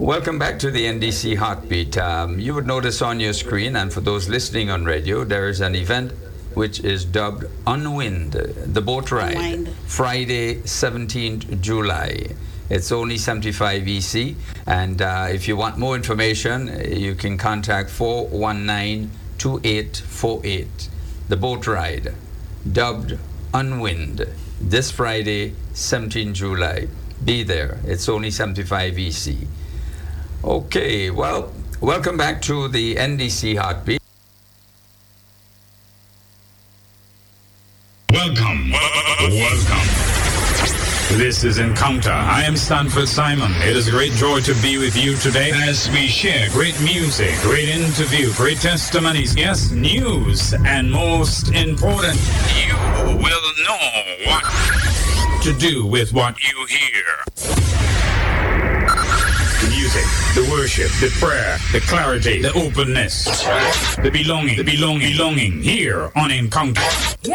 Welcome back to the NDC Heartbeat. You would notice on your screen, and for those listening on radio, there is an event which is dubbed Unwind, the boat ride, Unwind. Friday, 17th July. It's only 75 EC, and if you want more information, you can contact 419-2848. The boat ride, dubbed Unwind, this Friday, 17 July. Be there. It's only 75 EC. Okay, well, welcome back to the NDC Heartbeat. Welcome. This is Encounter. I am Stanford Simon. It is a great joy to be with you today as we share great music, great interview, great testimonies, yes, news, and most important, you will know what to do with what you hear. The music, the worship, the prayer, the clarity, the openness, the belonging here on Encounter.